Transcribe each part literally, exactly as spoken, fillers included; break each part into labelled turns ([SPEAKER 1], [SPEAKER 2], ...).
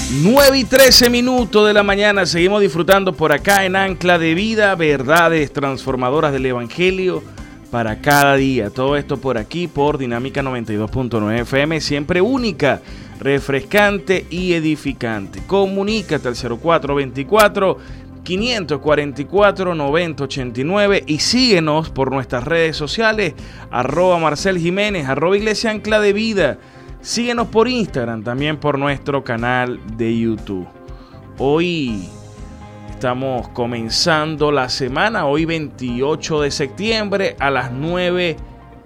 [SPEAKER 1] nueve y trece minutos de la mañana, seguimos disfrutando por acá en Ancla de Vida, verdades transformadoras del Evangelio para cada día. Todo esto por aquí, por Dinámica noventa y dos punto nueve F M, siempre única, refrescante y edificante. Comunícate al cero cuatro veinticuatro, quinientos cuarenta y cuatro, noventa ochenta y nueve y síguenos por nuestras redes sociales, arroba Marcel Jiménez, arroba Iglesia Ancla de Vida. Síguenos por Instagram, también por nuestro canal de YouTube. Hoy estamos comenzando la semana, hoy veintiocho de septiembre a las nueve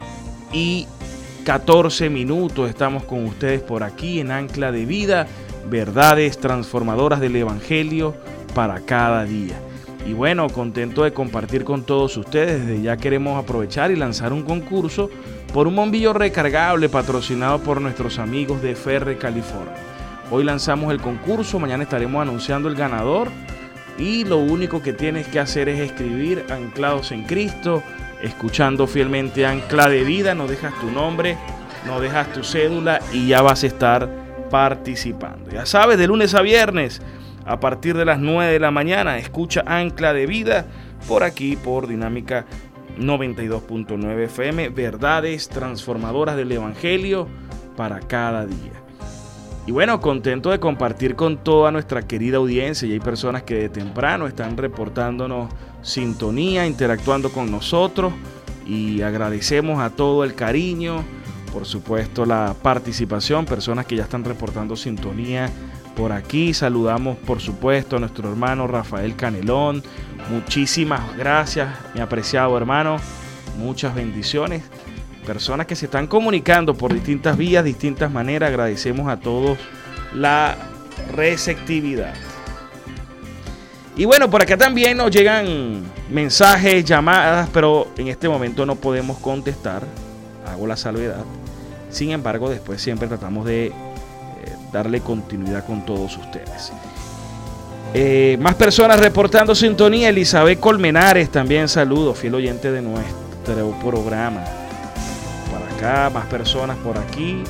[SPEAKER 1] y catorce minutos. Estamos con ustedes por aquí en Ancla de Vida, verdades transformadoras del Evangelio para cada día. Y bueno, contento de compartir con todos ustedes. Desde ya queremos aprovechar y lanzar un concurso por un bombillo recargable patrocinado por nuestros amigos de Ferre, California. Hoy lanzamos el concurso, mañana estaremos anunciando el ganador y lo único que tienes que hacer es escribir Anclados en Cristo, escuchando fielmente Ancla de Vida, nos dejas tu nombre, nos dejas tu cédula y ya vas a estar participando. Ya sabes, de lunes a viernes a partir de las nueve de la mañana, escucha Ancla de Vida por aquí, por Dinámica noventa y dos punto nueve F M, verdades transformadoras del Evangelio para cada día. Y bueno, contento de compartir con toda nuestra querida audiencia, y hay personas que de temprano están reportándonos sintonía, interactuando con nosotros, y agradecemos a todo el cariño, por supuesto la participación, personas que ya están reportando sintonía por aquí. Saludamos por supuesto a nuestro hermano Rafael Canelón. Muchísimas gracias, mi apreciado hermano. Muchas bendiciones. Personas que se están comunicando por distintas vías, distintas maneras. Agradecemos a todos la receptividad. Y bueno, por acá también nos llegan mensajes, llamadas, pero en este momento no podemos contestar. Hago la salvedad. Sin embargo, después siempre tratamos de darle continuidad con todos ustedes. Eh, más personas reportando sintonía. Elizabeth Colmenares, también saludos, fiel oyente de nuestro programa. Para acá, más personas por aquí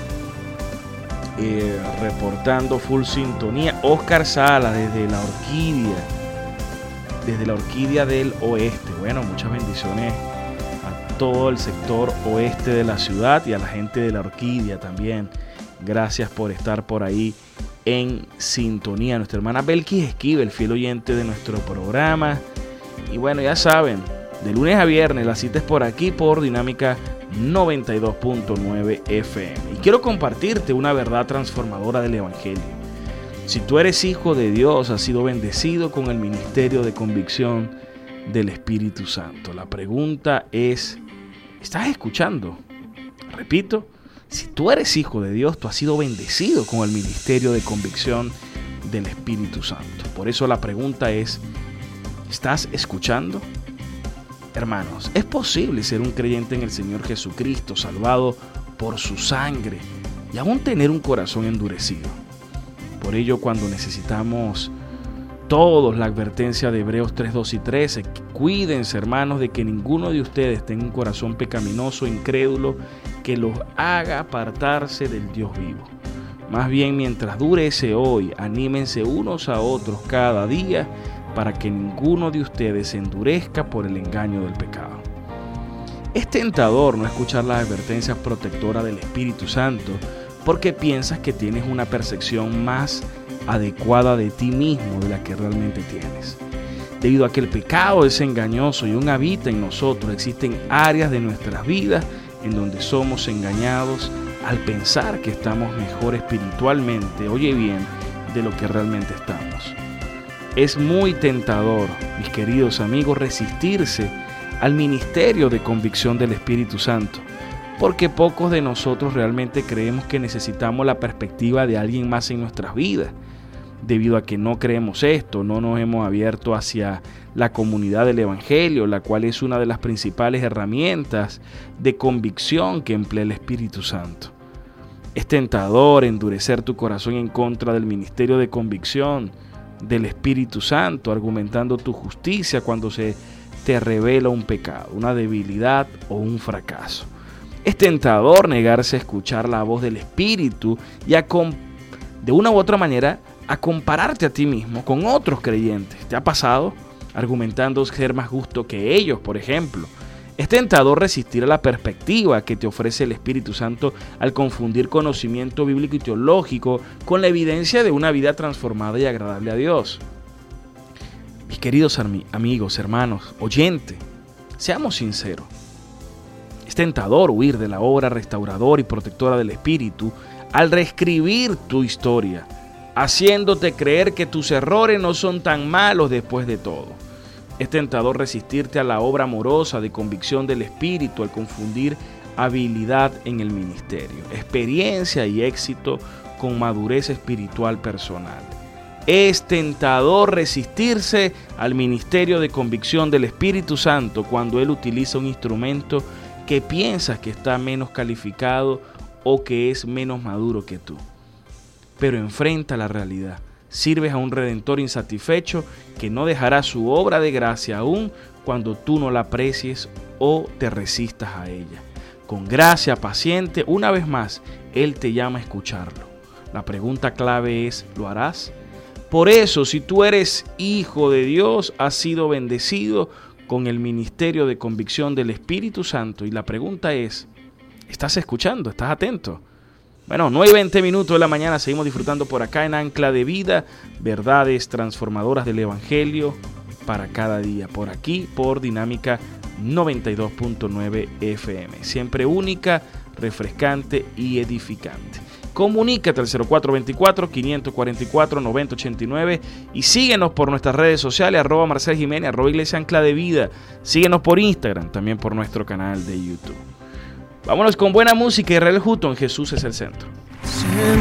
[SPEAKER 1] eh, reportando full sintonía. Oscar Sala desde la Orquídea, desde la Orquídea del Oeste. Bueno, muchas bendiciones a todo el sector oeste de la ciudad y a la gente de la Orquídea también. Gracias por estar por ahí en sintonía. Nuestra hermana Belkis Esquivel, fiel oyente de nuestro programa. Y bueno, ya saben, de lunes a viernes la cita es por aquí, por Dinámica noventa y dos punto nueve F M. Y quiero compartirte una verdad transformadora del Evangelio. Si tú eres hijo de Dios, has sido bendecido con el ministerio de convicción del Espíritu Santo. La pregunta es, ¿estás escuchando? Repito. Si tú eres hijo de Dios, tú has sido bendecido con el ministerio de convicción del Espíritu Santo. Por eso la pregunta es, ¿estás escuchando? Hermanos, es posible ser un creyente en el Señor Jesucristo, salvado por su sangre, y aún tener un corazón endurecido. Por ello, cuando necesitamos todos la advertencia de Hebreos tres, dos y trece, cuídense, hermanos, de que ninguno de ustedes tenga un corazón pecaminoso, incrédulo, que los haga apartarse del Dios vivo. Más bien, mientras dure ese hoy, anímense unos a otros cada día para que ninguno de ustedes se endurezca por el engaño del pecado. Es tentador no escuchar las advertencias protectoras del Espíritu Santo porque piensas que tienes una percepción más adecuada de ti mismo de la que realmente tienes. Debido a que el pecado es engañoso y aún habita en nosotros, existen áreas de nuestras vidas en donde somos engañados al pensar que estamos mejor espiritualmente, oye bien, de lo que realmente estamos. Es muy tentador, mis queridos amigos, resistirse al ministerio de convicción del Espíritu Santo, porque pocos de nosotros realmente creemos que necesitamos la perspectiva de alguien más en nuestras vidas. Debido a que no creemos esto, no nos hemos abierto hacia la comunidad del Evangelio, la cual es una de las principales herramientas de convicción que emplea el Espíritu Santo. Es tentador endurecer tu corazón en contra del ministerio de convicción del Espíritu Santo, argumentando tu justicia cuando se te revela un pecado, una debilidad o un fracaso. Es tentador negarse a escuchar la voz del Espíritu y a de una u otra manera a compararte a ti mismo con otros creyentes. ¿Te ha pasado? Argumentando ser más justo que ellos, por ejemplo. Es tentador resistir a la perspectiva que te ofrece el Espíritu Santo al confundir conocimiento bíblico y teológico con la evidencia de una vida transformada y agradable a Dios. Mis queridos amigos, hermanos, oyentes, seamos sinceros. Es tentador huir de la obra restauradora y protectora del Espíritu al reescribir tu historia, haciéndote creer que tus errores no son tan malos después de todo. Es tentador resistirte a la obra amorosa de convicción del Espíritu al confundir habilidad en el ministerio, experiencia y éxito con madurez espiritual personal. Es tentador resistirse al ministerio de convicción del Espíritu Santo cuando Él utiliza un instrumento que piensas que está menos calificado o que es menos maduro que tú. Pero enfrenta la realidad. Sirves a un Redentor insatisfecho que no dejará su obra de gracia aún cuando tú no la aprecies o te resistas a ella. Con gracia paciente, una vez más, Él te llama a escucharlo. La pregunta clave es, ¿lo harás? Por eso, si tú eres hijo de Dios, has sido bendecido con el ministerio de convicción del Espíritu Santo. Y la pregunta es, ¿estás escuchando? ¿Estás atento? Bueno, nueve y veinte minutos de la mañana, seguimos disfrutando por acá en Ancla de Vida, verdades transformadoras del Evangelio para cada día, por aquí, por Dinámica noventa y dos punto nueve F M, siempre única, refrescante y edificante. Comunícate al cero cuatro dos cuatro, cinco cuatro cuatro, nueve cero ocho nueve y síguenos por nuestras redes sociales, arroba Marcel Jiménez, arroba Iglesia Ancla de Vida. Síguenos por Instagram, también por nuestro canal de YouTube. Vámonos con buena música. Israel Houghton, Jesús es el centro.